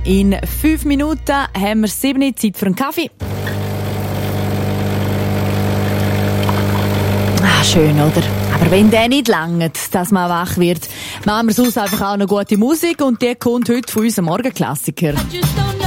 In 5 Minuten haben wir 7 Zeit für einen Kaffee. Schön, oder? Aber wenn der nicht langt, dass man wach wird, machen wir sonst einfach auch eine gute Musik und die kommt heute von unserem Morgenklassiker.